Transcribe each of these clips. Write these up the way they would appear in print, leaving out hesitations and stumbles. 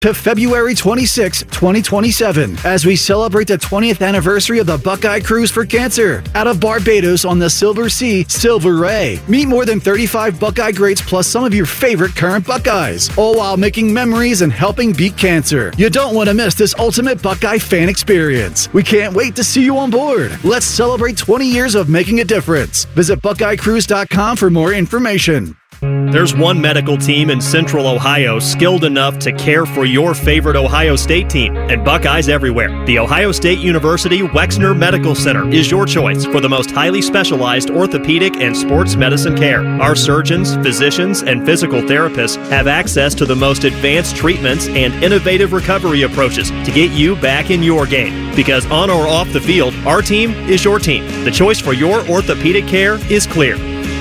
to February 26, 2027, as we celebrate the 20th anniversary of the Buckeye Cruise for Cancer out of Barbados on the Silver Sea, Silver Ray. Meet more than 35 Buckeye greats plus some of your favorite current Buckeyes, all while making memories and helping beat cancer. You don't want to miss this ultimate Buckeye fan experience. We can't wait to see you on board. Let's celebrate 20 years of making a difference. Visit BuckeyeCruise.com for more information. There's one medical team in Central Ohio skilled enough to care for your favorite Ohio State team, and Buckeyes everywhere. The Ohio State University Wexner Medical Center is your choice for the most highly specialized orthopedic and sports medicine care. Our surgeons, physicians, and physical therapists have access to the most advanced treatments and innovative recovery approaches to get you back in your game. Because on or off the field, our team is your team. The choice for your orthopedic care is clear.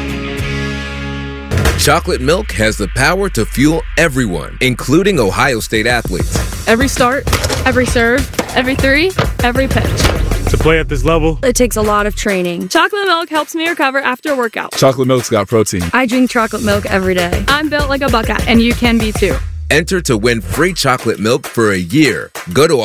Chocolate milk has the power to fuel everyone, including Ohio State athletes. Every start, every serve, every three, every pitch. To play at this level, it takes a lot of training. Chocolate milk helps me recover after a workout. Chocolate milk's got protein. I drink chocolate milk every day. I'm built like a Buckeye, and you can be too. Enter to win free chocolate milk for a year. Go to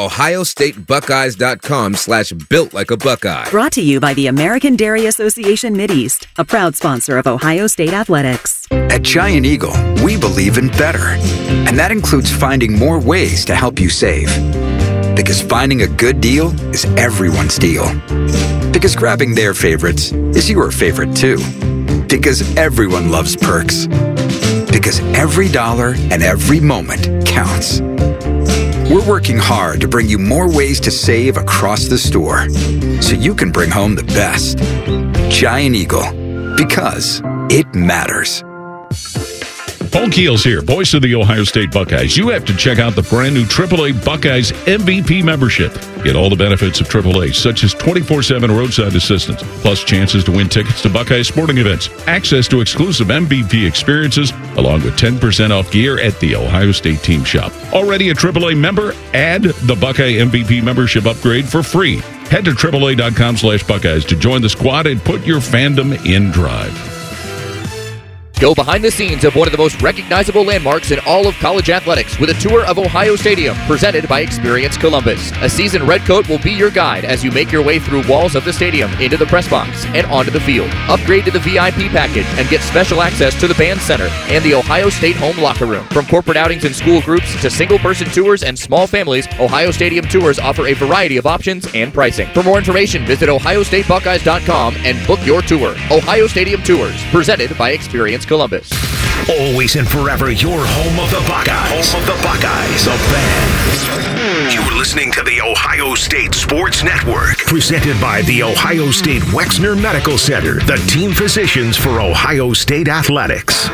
ohiostatebuckeyes.com/built-like-a-Buckeye. Brought to you by the American Dairy Association Mideast, a proud sponsor of Ohio State Athletics. At Giant Eagle, we believe in better. And that includes finding more ways to help you save. Because finding a good deal is everyone's deal. Because grabbing their favorites is your favorite too. Because everyone loves perks. Because every dollar and every moment counts. We're working hard to bring you more ways to save across the store, so you can bring home the best. Giant Eagle, because it matters. Paul Keels here, voice of the Ohio State Buckeyes. You have to check out the brand new AAA Buckeyes MVP membership. Get all the benefits of AAA, such as 24/7 roadside assistance, plus chances to win tickets to Buckeye sporting events, access to exclusive MVP experiences, along with 10% off gear at the Ohio State Team Shop. Already a AAA member? Add the Buckeye MVP membership upgrade for free. Head to AAA.com/Buckeyes to join the squad and put your fandom in drive. Go behind the scenes of one of the most recognizable landmarks in all of college athletics with a tour of Ohio Stadium presented by Experience Columbus. A seasoned redcoat will be your guide as you make your way through walls of the stadium, into the press box, and onto the field. Upgrade to the VIP package and get special access to the band center and the Ohio State home locker room. From corporate outings and school groups to single-person tours and small families, Ohio Stadium tours offer a variety of options and pricing. For more information, visit ohiostatebuckeyes.com and book your tour. Ohio Stadium Tours, presented by Experience Columbus. Always and forever your home of the Buckeyes. Home of the Buckeyes. The Fan. You're listening to the Ohio State Sports Network. Presented by the Ohio State Wexner Medical Center. The team physicians for Ohio State Athletics.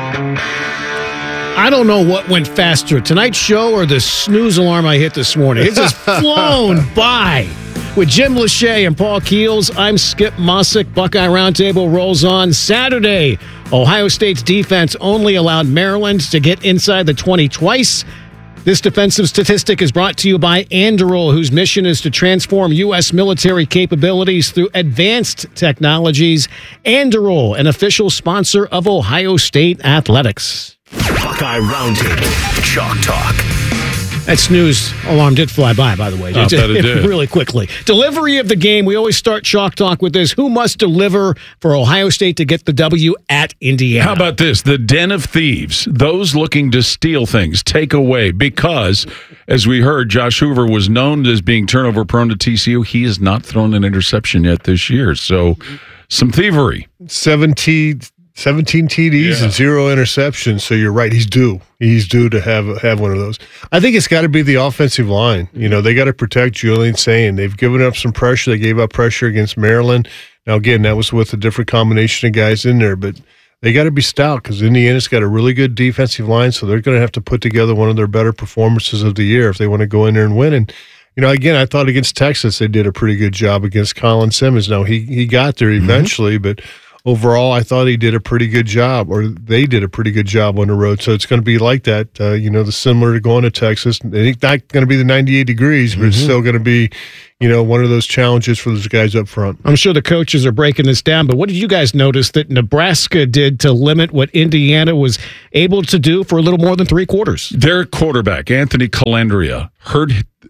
I don't know what went faster, tonight's show or the snooze alarm I hit this morning. It's just flown by. With Jim Lachey and Paul Keels, I'm Skip Mossick. Buckeye Roundtable rolls on Saturday. Ohio State's defense only allowed Maryland to get inside the 20 twice. This defensive statistic is brought to you by Anduril, whose mission is to transform U.S. military capabilities through advanced technologies. Anduril, an official sponsor of Ohio State Athletics. Buckeye Roundtable. Chalk Talk. That snooze alarm did fly by the way. I bet it did. Really quickly. Delivery of the game. We always start Chalk Talk with this. Who must deliver for Ohio State to get the W at Indiana? How about this? The den of thieves. Those looking to steal things, take away. Because, as we heard, Josh Hoover was known as being turnover prone to TCU. He has not thrown an interception yet this year. So, some thievery. 17 TDs and 0 interceptions. So you're right. He's due. He's due to have one of those. I think it's got to be the offensive line. You know, they got to protect Julian Sayin. They've given up some pressure. They gave up pressure against Maryland. Now, again, that was with a different combination of guys in there, but they got to be stout because Indiana's got a really good defensive line, so they're going to have to put together one of their better performances of the year if they want to go in there and win. And, you know, again, I thought against Texas they did a pretty good job against Colin Simmons. Now, he got there eventually, but overall, I thought he did a pretty good job, or they did a pretty good job on the road. So it's going to be like that, the similar to going to Texas. It's not going to be the 98 degrees, but it's still going to be, one of those challenges for those guys up front. I'm sure the coaches are breaking this down, but what did you guys notice that Nebraska did to limit what Indiana was able to do for a little more than 3 quarters? Their quarterback, Anthony Calandria, hurt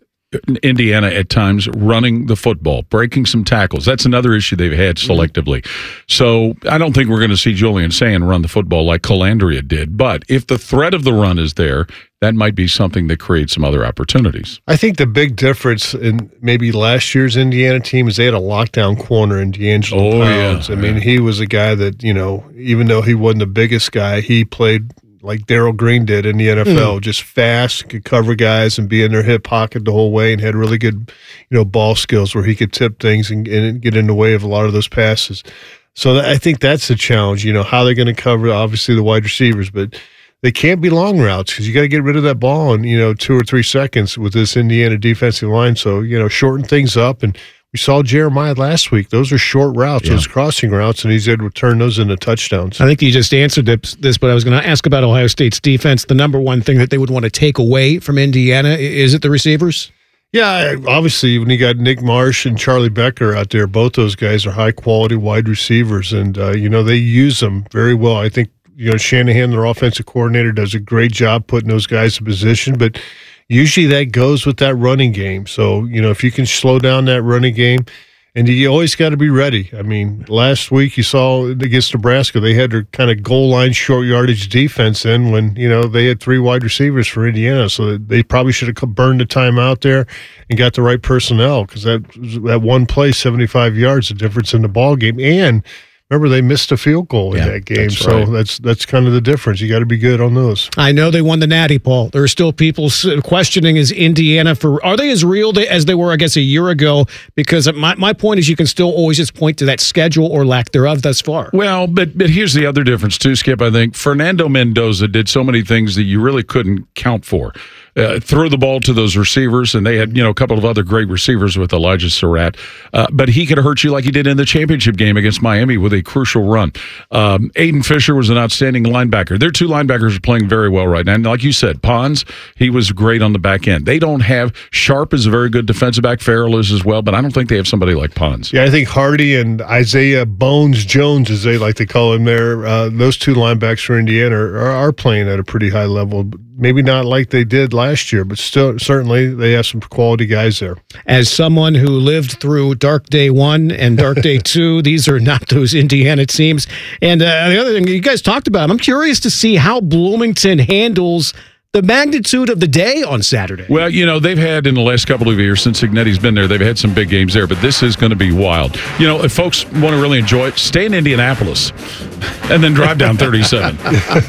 Indiana at times running the football, breaking some tackles. That's another issue they've had selectively. So I don't think we're going to see Julian Sand run the football like Calandria did. But if the threat of the run is there, that might be something that creates some other opportunities. I think the big difference in maybe last year's Indiana team is they had a lockdown corner in D'Angelo Pounds. Yeah. I mean, he was a guy that, even though he wasn't the biggest guy, he played like Darryl Green did in the NFL, just fast, could cover guys and be in their hip pocket the whole way, and had really good, ball skills where he could tip things and get in the way of a lot of those passes. So I think that's the challenge, how they're going to cover, obviously, the wide receivers, but they can't be long routes because you got to get rid of that ball in, 2 or 3 seconds with this Indiana defensive line. So, shorten things up. And we saw Jeremiah last week. Those are short routes, those crossing routes, and he's able to turn those into touchdowns. I think you just answered this, but I was going to ask about Ohio State's defense. The number one thing that they would want to take away from Indiana, is it the receivers? Yeah, obviously, when you got Nick Marsh and Charlie Becker out there, both those guys are high-quality wide receivers, and, they use them very well. I think, Shanahan, their offensive coordinator, does a great job putting those guys in position, but usually that goes with that running game. So, if you can slow down that running game, and you always got to be ready. I mean, last week you saw against Nebraska, they had their kind of goal line short yardage defense in when, they had 3 wide receivers for Indiana. So they probably should have burned the time out there and got the right personnel, because that one play, 75 yards, the difference in the ball game. And remember, they missed a field goal in that game, so that's kind of the difference. You got to be good on those. I know they won the Natty, Paul. There are still people questioning, is Indiana are they as real as they were, I guess, a year ago? Because my point is, you can still always just point to that schedule or lack thereof thus far. Well, but here's the other difference too, Skip. I think Fernando Mendoza did so many things that you really couldn't count for. Throw the ball to those receivers, and they had a couple of other great receivers with Elijah Surratt, but he could hurt you like he did in the championship game against Miami with a crucial run. Aiden Fisher was an outstanding linebacker. Their 2 linebackers are playing very well right now, and like you said, Pons, he was great on the back end. They don't have Sharp is a very good defensive back. Farrell is as well, but I don't think they have somebody like Pons. Yeah, I think Hardy and Isaiah Bones Jones, as they like to call him there, those 2 linebackers for Indiana are playing at a pretty high level. Maybe not like they did last year, but still, certainly they have some quality guys there. As someone who lived through Dark Day 1 and Dark Day 2, these are not those Indiana teams. And the other thing you guys talked about, I'm curious to see how Bloomington handles the magnitude of the day on Saturday. Well, they've had in the last couple of years, since Ignetti's been there, they've had some big games there, but this is going to be wild. If folks want to really enjoy it, stay in Indianapolis and then drive down 37.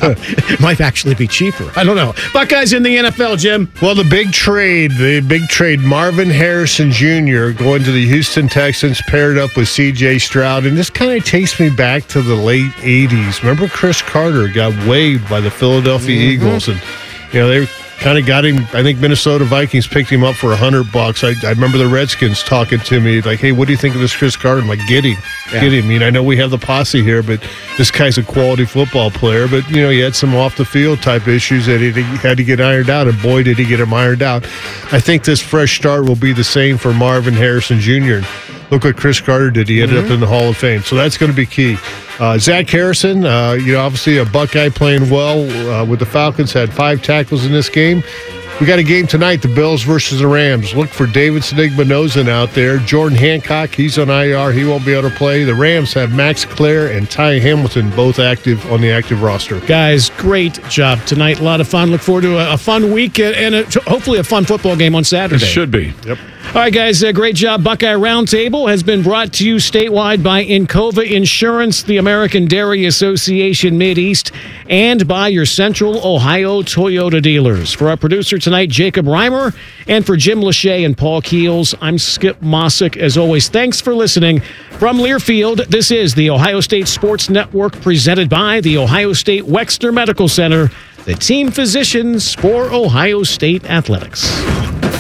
It might actually be cheaper. I don't know. Buckeyes in the NFL, Jim. Well, the big trade, Marvin Harrison Jr. going to the Houston Texans, paired up with C.J. Stroud, and this kind of takes me back to the late 80s. Remember Chris Carter got waived by the Philadelphia Eagles, and they kind of got him. I think Minnesota Vikings picked him up for $100. I remember the Redskins talking to me like, "Hey, what do you think of this Chris Carter?" I'm like, "Get him, get him." I mean, I know we have the posse here, but this guy's a quality football player. But he had some off the field type issues that he had to get ironed out, and boy, did he get them ironed out. I think this fresh start will be the same for Marvin Harrison Jr. Look what Chris Carter did. He ended up in the Hall of Fame. So that's going to be key. Zach Harrison, obviously a Buckeye playing well with the Falcons, had 5 tackles in this game. We got a game tonight, the Bills versus the Rams. Look for David Senigma-Nosen out there. Jordan Hancock, he's on IR. He won't be able to play. The Rams have Max Clare and Ty Hamilton both active on the active roster. Guys, great job tonight. A lot of fun. Look forward to a fun week and hopefully a fun football game on Saturday. It should be. Yep. All right, guys, great job. Buckeye Roundtable has been brought to you statewide by Encova Insurance, the American Dairy Association Mideast, and by your Central Ohio Toyota dealers. For our producer tonight, Jacob Reimer, and for Jim Lachey and Paul Keels, I'm Skip Mossick. As always, thanks for listening. From Learfield, this is the Ohio State Sports Network, presented by the Ohio State Wexner Medical Center, the team physicians for Ohio State Athletics.